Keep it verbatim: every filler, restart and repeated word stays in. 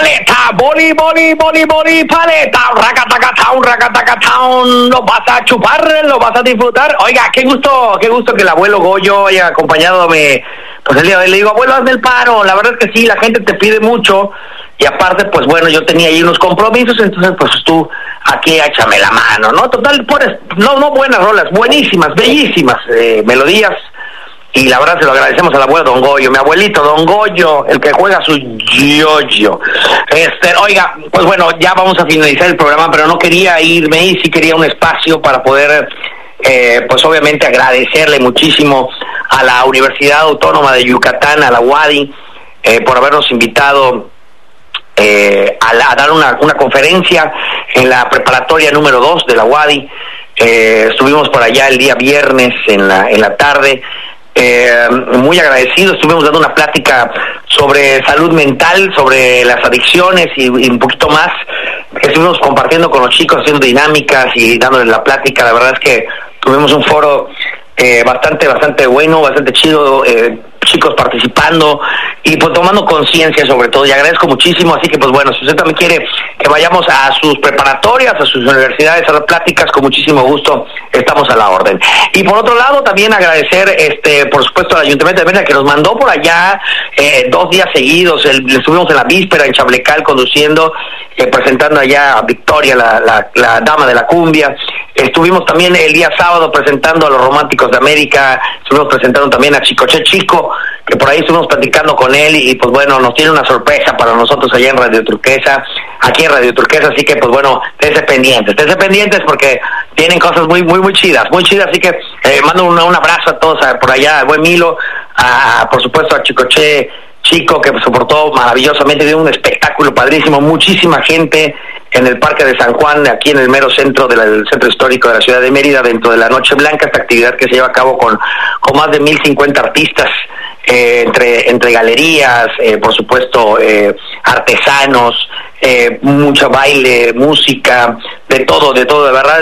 paleta, boli, boli, boli, boli, paleta, racatacatown, racatacatown, lo vas a chupar, lo vas a disfrutar. Oiga, qué gusto, qué gusto que el abuelo Goyo haya acompañadome, pues el día de hoy. Le digo, abuelo, hazme el paro, la verdad es que sí, la gente te pide mucho, y aparte, pues bueno, yo tenía ahí unos compromisos, entonces pues tú aquí échame la mano, ¿no? Total, pones, no, no buenas rolas, buenísimas, bellísimas eh, melodías. Y la verdad se lo agradecemos al abuelo Don Goyo, mi abuelito Don Goyo, el que juega su yoyo. Este, oiga, pues bueno, ya vamos a finalizar el programa, pero no quería irme y sí quería un espacio para poder, eh, pues obviamente agradecerle muchísimo a la Universidad Autónoma de Yucatán, a la UADY, eh, por habernos invitado eh, a, la, a dar una, una conferencia en la preparatoria número dos de la UADY. Eh, estuvimos por allá el día viernes en la, en la tarde. Eh, muy agradecido, estuvimos dando una plática sobre salud mental, sobre las adicciones y, y un poquito más. Estuvimos compartiendo con los chicos, haciendo dinámicas y dándoles la plática. La verdad es que tuvimos un foro eh, bastante, bastante bueno, bastante chido, eh, chicos participando y pues tomando conciencia sobre todo, y agradezco muchísimo. Así que pues bueno, si usted también quiere que vayamos a sus preparatorias, a sus universidades, a las pláticas, con muchísimo gusto estamos a la orden. Y por otro lado también agradecer este por supuesto al Ayuntamiento de Mérida, que nos mandó por allá eh, dos días seguidos. El, estuvimos en la víspera en Chablecal conduciendo, eh, presentando allá a Victoria, la, la, la dama de la cumbia. Estuvimos también el día sábado presentando a los Románticos de América, estuvimos presentando también a Chicoche Chico, que por ahí estuvimos platicando con él y, y pues bueno, nos tiene una sorpresa para nosotros allá en Radio Turquesa, aquí en Radio Turquesa, así que pues bueno, esténse pendientes, esténse pendientes porque tienen cosas muy, muy, muy chidas, muy chidas, así que eh, mando un, un abrazo a todos, a, por allá, al buen Milo, a, por supuesto a Chicoche Chico, que soportó maravillosamente, dio un espectáculo padrísimo, muchísima gente en el Parque de San Juan, aquí en el mero centro del centro histórico de la ciudad de Mérida, dentro de la Noche Blanca, esta actividad que se lleva a cabo con, con más de mil cincuenta artistas, eh, entre, entre galerías, eh, por supuesto, eh, artesanos, eh, mucho baile, música, de todo, de todo, de verdad.